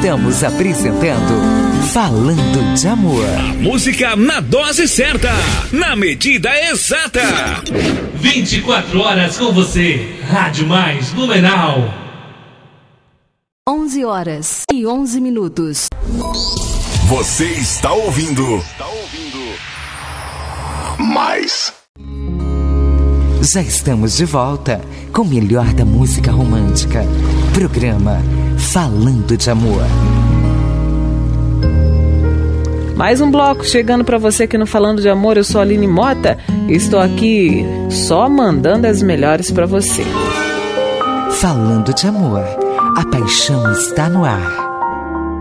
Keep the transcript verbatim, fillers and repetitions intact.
Estamos apresentando Falando de Amor. A música na dose certa, na medida exata. vinte e quatro horas com você. Rádio Mais Blumenau. onze horas e onze minutos. Você está ouvindo. Está ouvindo. Mais. Já estamos de volta com o melhor da música romântica. Programa Falando de Amor. Mais um bloco chegando para você aqui no Falando de Amor. Eu sou a Aline Mota e estou aqui só mandando as melhores para você. Falando de Amor. A paixão está no ar.